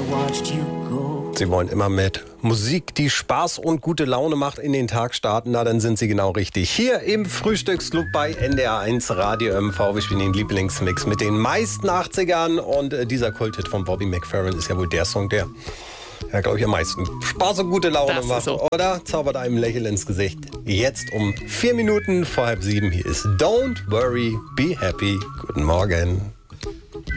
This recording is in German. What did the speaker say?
Sie wollen immer mit Musik, die Spaß und gute Laune macht, in den Tag starten. Na, dann sind Sie genau richtig. Hier im Frühstücksclub bei NDR1 Radio MV. Wir spielen den Lieblingsmix mit den meisten 80ern. Und dieser Kulthit von Bobby McFerrin ist ja wohl der Song, der, ja, glaube ich, am meisten Spaß und gute Laune macht. So. Oder? Zaubert einem ein Lächeln ins Gesicht. Jetzt um 4 Minuten vor 6:30. Hier ist Don't Worry, Be Happy. Guten Morgen.